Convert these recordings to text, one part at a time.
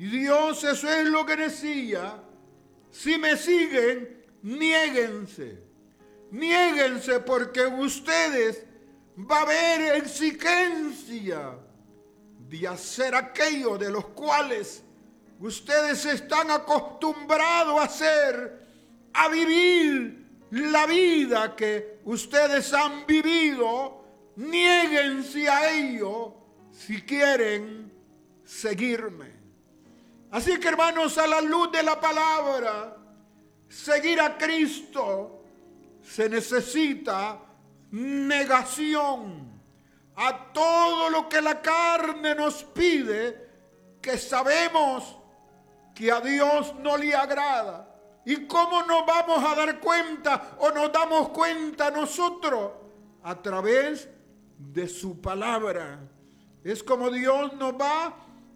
Y Dios, eso es lo que decía. Si me siguen, niéguense. Niéguense, porque ustedes va a haber exigencia de hacer aquello de los cuales ustedes están acostumbrados a hacer, a vivir la vida que ustedes han vivido. Niéguense a ello si quieren seguirme. Así que, hermanos, a la luz de la palabra, seguir a Cristo se necesita negación a todo lo que la carne nos pide, que sabemos que a Dios no le agrada. ¿Y cómo nos vamos a dar cuenta o nos damos cuenta nosotros? A través de su palabra. Es como Dios nos va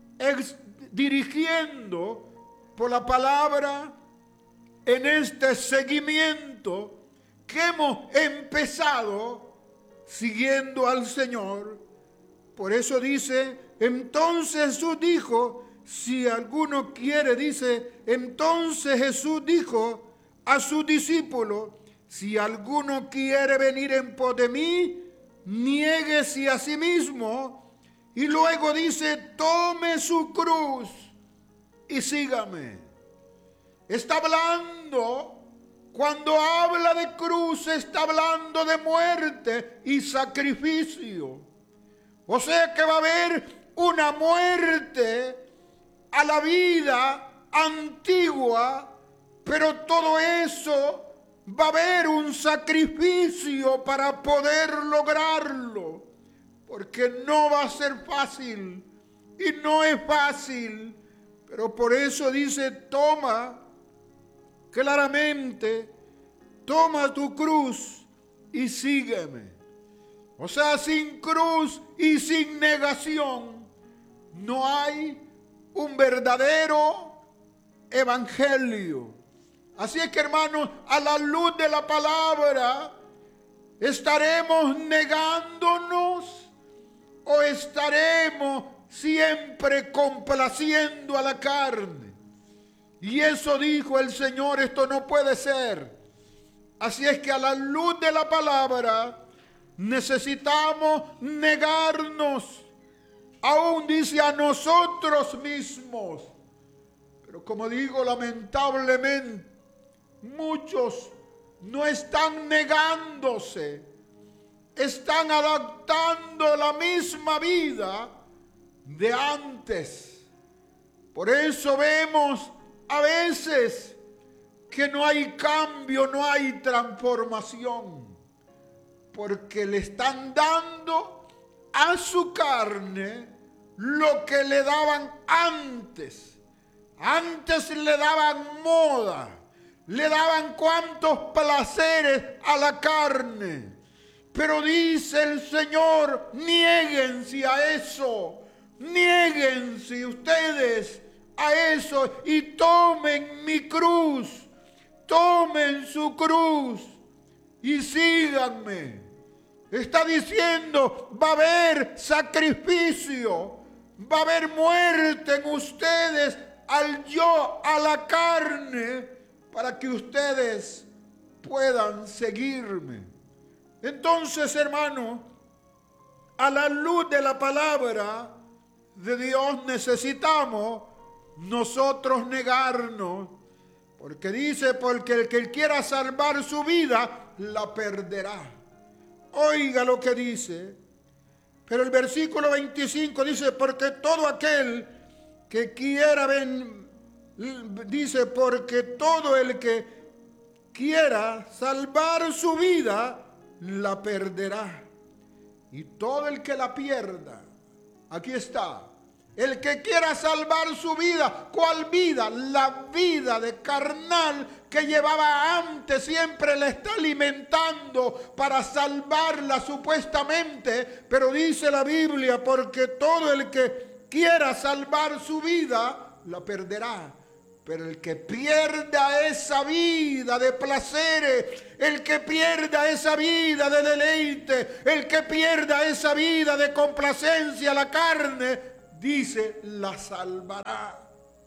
dirigiendo por la palabra en este seguimiento que hemos empezado siguiendo al Señor. Por eso dice, entonces Jesús dijo, si alguno quiere, dice, entonces Jesús dijo a sus discípulos, si alguno quiere venir en pos de mí, niéguese a sí mismo. Y luego dice, tome su cruz y sígame. Está hablando, cuando habla de cruz, está hablando de muerte y sacrificio. O sea que va a haber una muerte a la vida antigua, pero todo eso va a haber un sacrificio para poder lograrlo. Porque no va a ser fácil, y no es fácil, pero por eso dice, toma claramente, toma tu cruz y sígueme. O sea, sin cruz y sin negación no hay un verdadero evangelio. Así es que, hermanos, a la luz de la palabra, ¿estaremos negándonos o estaremos siempre complaciendo a la carne? Y eso dijo el Señor, esto no puede ser. Así es que a la luz de la palabra necesitamos negarnos, aún dice a nosotros mismos. Pero como digo, lamentablemente, muchos no están negándose, están adaptando la misma vida de antes. Por eso vemos a veces que no hay cambio, no hay transformación, porque le están dando a su carne lo que le daban antes. Antes le daban moda, le daban cuantos placeres a la carne. Pero dice el Señor, niéguense a eso, niéguense ustedes a eso y tomen mi cruz, tomen su cruz y síganme. Está diciendo, va a haber sacrificio, va a haber muerte en ustedes al yo, a la carne, para que ustedes puedan seguirme. Entonces, hermano, a la luz de la palabra de Dios necesitamos nosotros negarnos, porque dice, porque el que quiera salvar su vida, la perderá. Oiga lo que dice, pero el versículo 25 dice, porque todo aquel que quiera dice, porque todo el que quiera salvar su vida, la perderá. Y todo el que la pierda, aquí está, el que quiera salvar su vida. ¿Cuál vida? La vida de carnal que llevaba antes, siempre la está alimentando para salvarla supuestamente. Pero dice la Biblia, porque todo el que quiera salvar su vida, la perderá. Pero el que pierda esa vida de placeres, el que pierda esa vida de deleite, el que pierda esa vida de complacencia a la carne, dice, la salvará.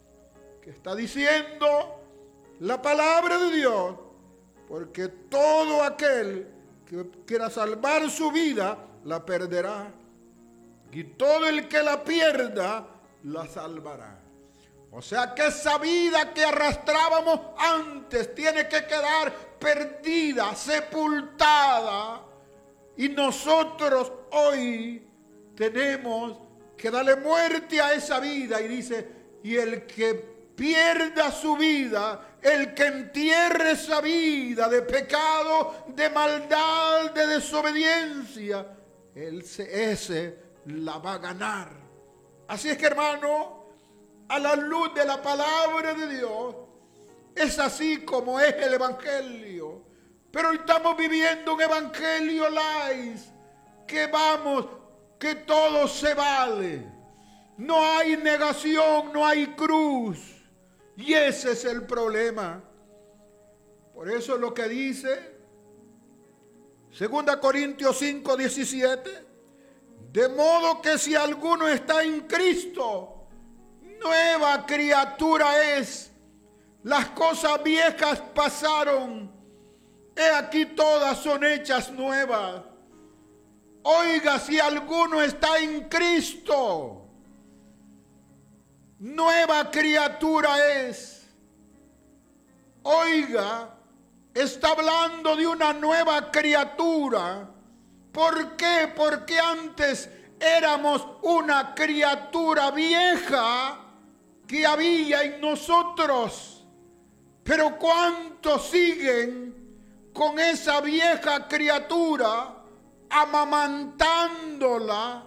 que está diciendo la palabra de Dios, porque todo aquel que quiera salvar su vida, la perderá. Y todo el que la pierda, la salvará. O sea que esa vida que arrastrábamos antes tiene que quedar perdida, sepultada. Y nosotros hoy tenemos que darle muerte a esa vida. Y dice, y el que pierda su vida, el que entierre esa vida de pecado, de maldad, de desobediencia, ese la va a ganar. Así es que, hermano, a la luz de la palabra de Dios, es así como es el evangelio. Pero hoy estamos viviendo un evangelio light, que todo se vale. No hay negación, no hay cruz. Y ese es el problema. Por eso es lo que dice 2 Corintios 5, 17. De modo que si alguno está en Cristo, nueva criatura es. Las cosas viejas pasaron, he aquí todas son hechas nuevas. Oiga, si alguno está en Cristo, nueva criatura es. Oiga, está hablando de una nueva criatura. ¿Por qué? Porque antes éramos una criatura vieja que había en nosotros. Pero ¿cuántos siguen con esa vieja criatura, amamantándola,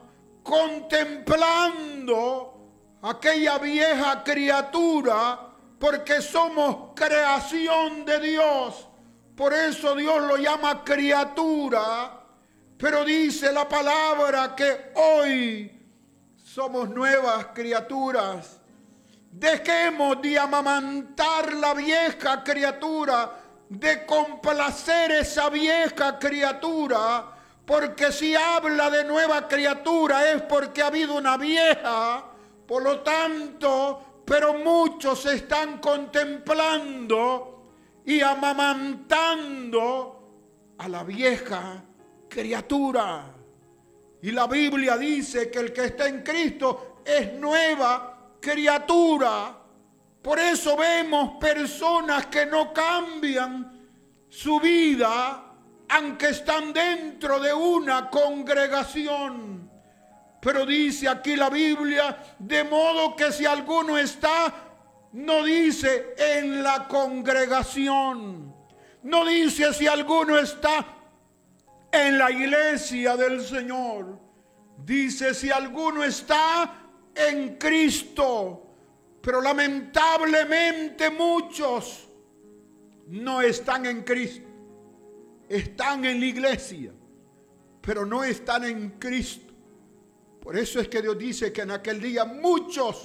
contemplando aquella vieja criatura? Porque somos creación de Dios. Por eso Dios lo llama criatura. Pero dice la palabra que hoy somos nuevas criaturas. Dejemos de amamantar la vieja criatura, de complacer esa vieja criatura, porque si habla de nueva criatura es porque ha habido una vieja. Por lo tanto, pero muchos están contemplando y amamantando a la vieja criatura. Y la Biblia dice que el que está en Cristo es nueva criatura. Por eso vemos personas que no cambian su vida, aunque están dentro de una congregación. Pero dice aquí la Biblia, de modo que si alguno está, no dice en la congregación, no dice si alguno está en la iglesia del Señor, dice si alguno está en Cristo. Pero lamentablemente muchos no están en Cristo, están en la iglesia, pero no están en Cristo. Por eso es que Dios dice que en aquel día muchos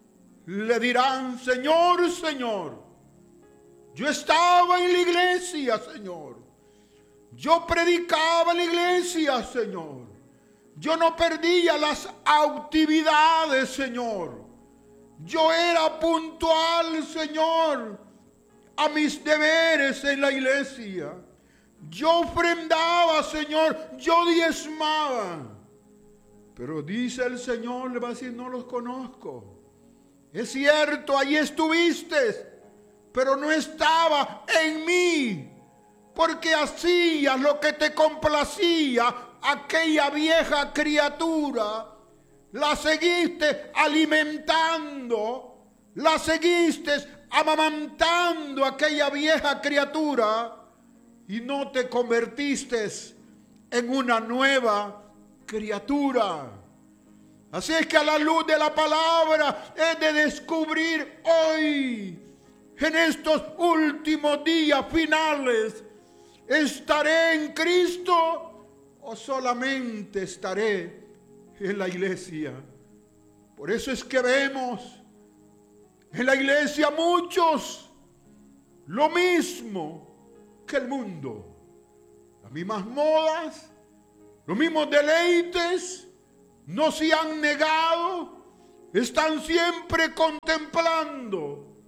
le dirán, Señor, Señor, yo estaba en la iglesia, Señor. Yo predicaba en la iglesia, Señor. Yo no perdía las actividades, Señor. Yo era puntual, Señor, a mis deberes en la iglesia. Yo ofrendaba, Señor. Yo diezmaba. Pero dice el Señor, le va a decir, no los conozco. Es cierto, allí estuviste, pero no estaba en mí. Porque hacías lo que te complacía, aquella vieja criatura. La seguiste alimentando, la seguiste amamantando aquella vieja criatura y no te convertiste en una nueva criatura. Así es que a la luz de la palabra es de descubrir hoy, en estos últimos días finales, ¿estaré en Cristo o solamente estaré en la iglesia? Por eso es que vemos en la iglesia muchos lo mismo que el mundo. Las mismas modas, los mismos deleites, no se han negado, están siempre contemplando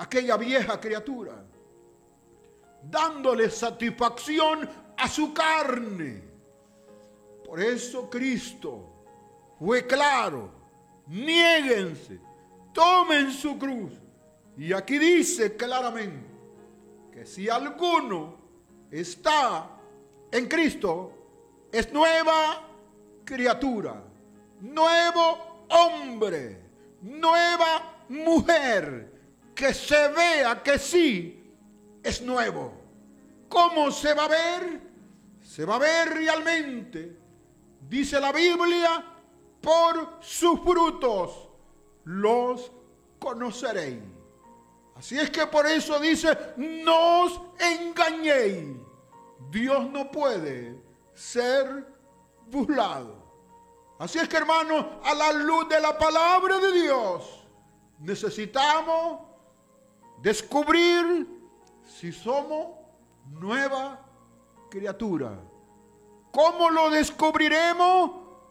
aquella vieja criatura, dándole satisfacción a su carne. Por eso Cristo fue claro: niéguense, tomen su cruz. Y aquí dice claramente que si alguno está en Cristo, es nueva criatura, nuevo hombre, nueva mujer, que se vea que sí es nuevo. ¿Cómo se va a ver? Se va a ver realmente, dice la Biblia, por sus frutos los conoceréis. Así es que por eso dice: no os engañéis. Dios no puede ser burlado. Así es que, hermanos, a la luz de la palabra de Dios, necesitamos descubrir si somos nueva criatura. ¿Cómo lo descubriremos?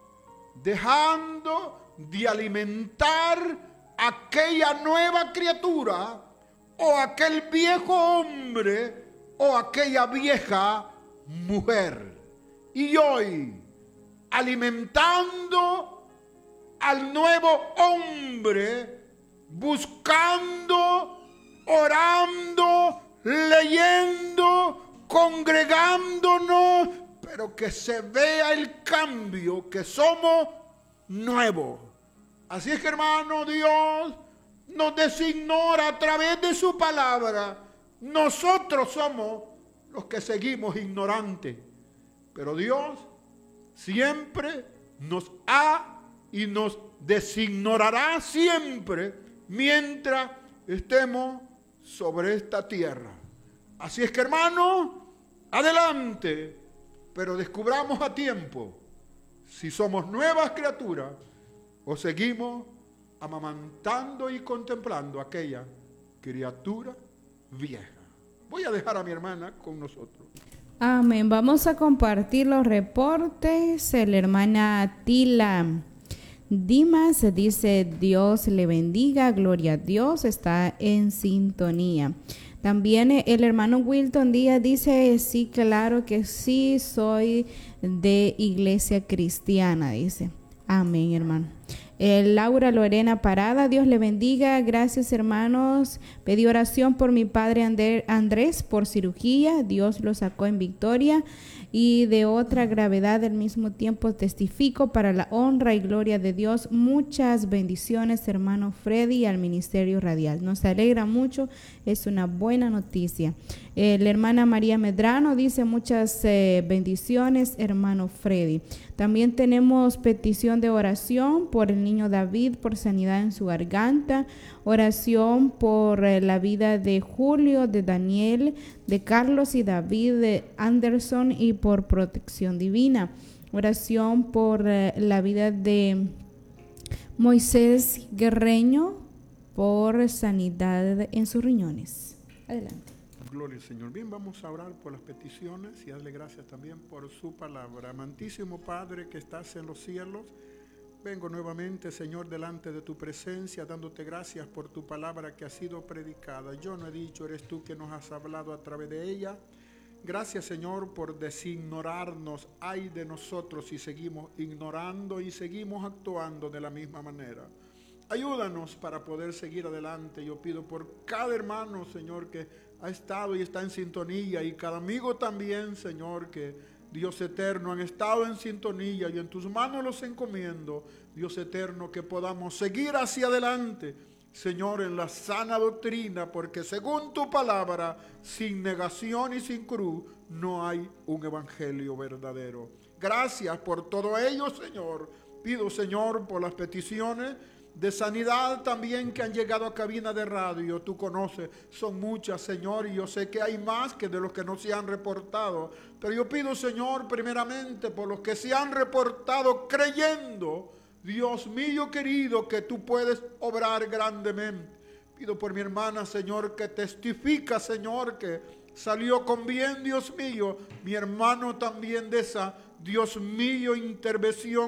Dejando de alimentar aquella nueva criatura, o aquel viejo hombre, o aquella vieja mujer. Y hoy, alimentando al nuevo hombre, buscando, orando, leyendo, congregándonos, pero que se vea el cambio, que somos nuevos. Así es que, hermano, Dios nos designora a través de su palabra. Nosotros somos los que seguimos ignorantes, pero Dios siempre nos ha y nos designorará siempre mientras estemos sobre esta tierra. Así es que, hermano, adelante, pero descubramos a tiempo si somos nuevas criaturas o seguimos amamantando y contemplando aquella criatura vieja. Voy a dejar a mi hermana con nosotros. Amén. Vamos a compartir los reportes. La hermana Tila Dimas dice: Dios le bendiga, gloria a Dios, está en sintonía. También el hermano Wilton Díaz dice: sí, claro que sí, soy de iglesia cristiana, dice. Amén, hermano. Laura Lorena Parada, Dios le bendiga, gracias hermanos. Pedí oración por mi padre Andrés por cirugía, Dios lo sacó en victoria y de otra gravedad al mismo tiempo. Testifico para la honra y gloria de Dios. Muchas bendiciones, hermano Freddy, al Ministerio Radial. Nos alegra mucho, es una buena noticia. La hermana María Medrano dice: muchas bendiciones, hermano Freddy. También tenemos petición de oración por el niño David, por sanidad en su garganta. Oración por la vida de Julio, de Daniel, de Carlos y David, de Anderson, y por protección divina. Oración por la vida de Moisés Guerreño, por sanidad en sus riñones. Adelante. Gloria al Señor. Bien, vamos a orar por las peticiones y darle gracias también por su palabra. Amantísimo Padre que estás en los cielos, vengo nuevamente, Señor, delante de tu presencia, dándote gracias por tu palabra que ha sido predicada. Yo no he dicho, eres tú que nos has hablado a través de ella. Gracias, Señor, por designorarnos. Ay de nosotros si seguimos ignorando y seguimos actuando de la misma manera. Ayúdanos para poder seguir adelante. Yo pido por cada hermano, Señor, que ha estado y está en sintonía, y cada amigo también, Señor, que Dios eterno han estado en sintonía, y en tus manos los encomiendo, Dios eterno, que podamos seguir hacia adelante, Señor, en la sana doctrina, porque según tu palabra, sin negación y sin cruz, no hay un evangelio verdadero. Gracias por todo ello, Señor. Pido, Señor, por las peticiones de sanidad también que han llegado a cabina de radio. Tú conoces, son muchas, Señor, y yo sé que hay más que de los que no se han reportado, pero yo pido, Señor, primeramente por los que se han reportado creyendo, Dios mío querido, que tú puedes obrar grandemente. Pido por mi hermana, Señor, que testifica, Señor, que salió con bien, Dios mío, mi hermano también de esa, Dios mío, intervención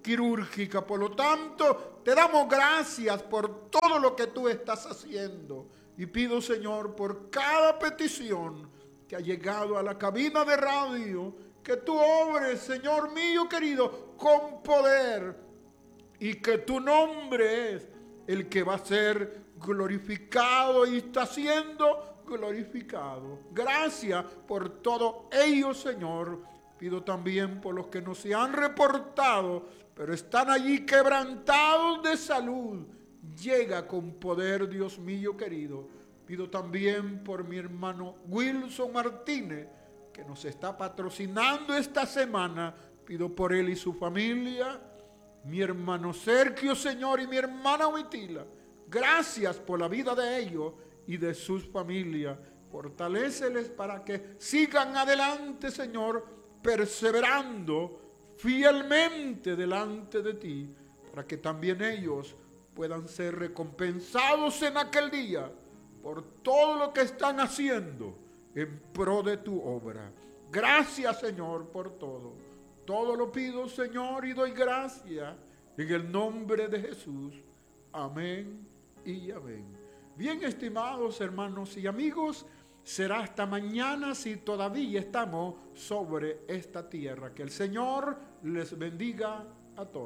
quirúrgica. Por lo tanto, te damos gracias por todo lo que tú estás haciendo. Y pido, Señor, por cada petición que ha llegado a la cabina de radio, que tú obres, Señor mío querido, con poder, y que tu nombre es el que va a ser glorificado y está siendo glorificado. Gracias por todo ello, Señor. Pido también por los que no se han reportado, pero están allí quebrantados de salud. Llega con poder, Dios mío querido. Pido también por mi hermano Wilson Martínez, que nos está patrocinando esta semana. Pido por él y su familia. Mi hermano Sergio, Señor, y mi hermana Huitila. Gracias por la vida de ellos y de sus familias. Fortaléceles para que sigan adelante, Señor, perseverando fielmente delante de ti, para que también ellos puedan ser recompensados en aquel día por todo lo que están haciendo en pro de tu obra. Gracias, Señor, por todo. Todo lo pido, Señor, y doy gracias en el nombre de Jesús. Amén y amén. Bien, estimados hermanos y amigos, será hasta mañana si todavía estamos sobre esta tierra. Que el Señor les bendiga a todos.